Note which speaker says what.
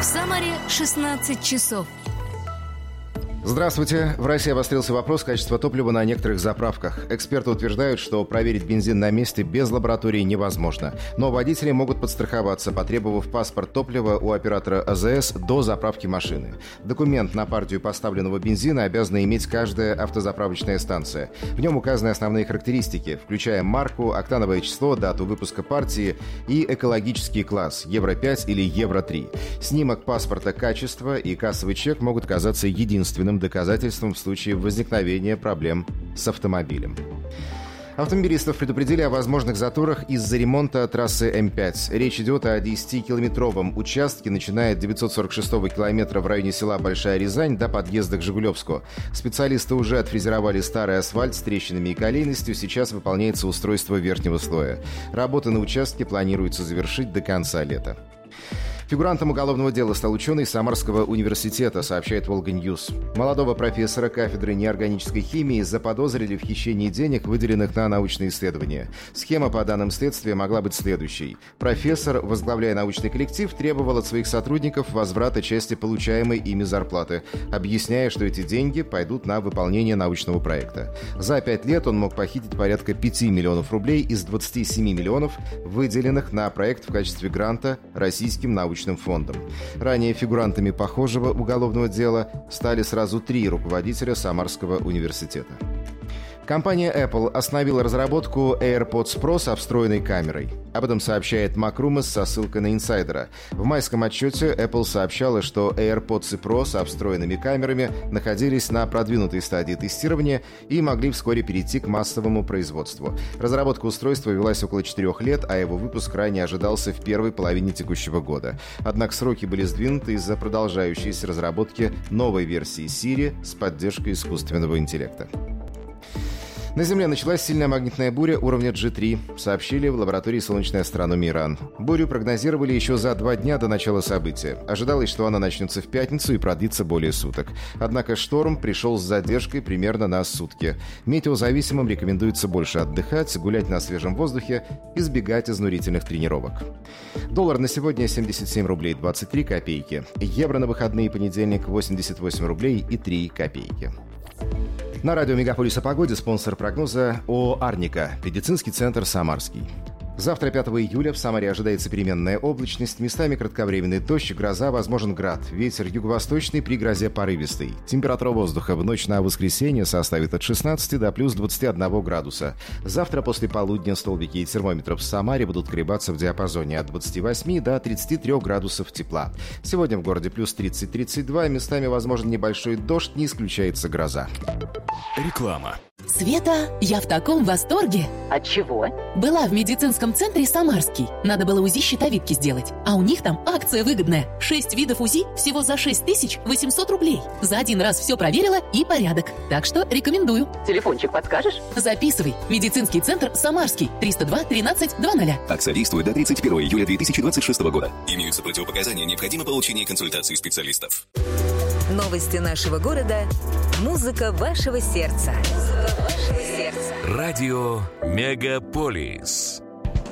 Speaker 1: В Самаре 16 часов.
Speaker 2: Здравствуйте. В России обострился вопрос качества топлива на некоторых заправках. Эксперты утверждают, что проверить бензин на месте без лаборатории невозможно. Но водители могут подстраховаться, потребовав паспорт топлива у оператора АЗС до заправки машины. Документ на партию поставленного бензина обязана иметь каждая автозаправочная станция. В нем указаны основные характеристики, включая марку, октановое число, дату выпуска партии и экологический класс Евро-5 или Евро-3. Снимок паспорта качества и кассовый чек могут казаться единственным доказательством в случае возникновения проблем с автомобилем. Автомобилистов предупредили о возможных заторах из-за ремонта трассы М5. Речь идет о 10-километровом участке, начиная от 946-го километра в районе села Большая Рязань до подъезда к Жигулевску. Специалисты уже отфрезеровали старый асфальт с трещинами и колейностью, сейчас выполняется устройство верхнего слоя. Работы на участке планируется завершить до конца лета. Фигурантом уголовного дела стал ученый Самарского университета, сообщает «Волга-Ньюс». Молодого профессора кафедры неорганической химии заподозрили в хищении денег, выделенных на научные исследования. Схема, по данным следствия, могла быть следующей. Профессор, возглавляя научный коллектив, требовал от своих сотрудников возврата части получаемой ими зарплаты, объясняя, что эти деньги пойдут на выполнение научного проекта. За 5 лет он мог похитить порядка 5 миллионов рублей из 27 миллионов, выделенных на проект в качестве гранта Российским научным фондом. Ранее фигурантами похожего уголовного дела стали сразу 3 руководителя Самарского университета. Компания Apple остановила разработку AirPods Pro со встроенной камерой. Об этом сообщает Macrumas со ссылкой на инсайдера. В майском отчете Apple сообщала, что AirPods Pro со встроенными камерами находились на продвинутой стадии тестирования и могли вскоре перейти к массовому производству. Разработка устройства велась около 4 лет, а его выпуск ранее ожидался в первой половине текущего года. Однако сроки были сдвинуты из-за продолжающейся разработки новой версии Siri с поддержкой искусственного интеллекта. На Земле началась сильная магнитная буря уровня G3, сообщили в лаборатории солнечной астрономии РАН. Бурю прогнозировали еще за 2 дня до начала события. Ожидалось, что она начнется в пятницу и продлится более суток. Однако шторм пришел с задержкой примерно на сутки. Метеозависимым рекомендуется больше отдыхать, гулять на свежем воздухе, избегать изнурительных тренировок. Доллар на сегодня 77 рублей 23 копейки. Евро на выходные понедельник 88 рублей и 3 копейки. На радио «Мегаполис» о погоде спонсор прогноза ООО «Арника», медицинский центр «Самарский». Завтра, 5 июля, в Самаре ожидается переменная облачность, местами кратковременный дождь, гроза, возможен град. Ветер юго-восточный, при грозе порывистый. Температура воздуха в ночь на воскресенье составит от 16 до плюс 21 градуса. Завтра после полудня столбики и термометров в Самаре будут колебаться в диапазоне от 28 до 33 градусов тепла. Сегодня в городе плюс 30-32, местами возможен небольшой дождь, не исключается гроза.
Speaker 3: Реклама.
Speaker 4: Света, я в таком восторге.
Speaker 5: От чего?
Speaker 4: Была в медицинском центре «Самарский». Надо было УЗИ щитовидки сделать. А у них там акция выгодная. 6 видов УЗИ всего за 6800 рублей. За один раз все проверила и порядок. Так что рекомендую.
Speaker 5: Телефончик подскажешь?
Speaker 4: Записывай. Медицинский центр «Самарский». 302 13 20.
Speaker 3: Акция действует до 31 июля 2026 года. Имеются противопоказания, необходимо получение консультации специалистов.
Speaker 6: Новости нашего города. Музыка вашего сердца.
Speaker 7: Радио «Мегаполис».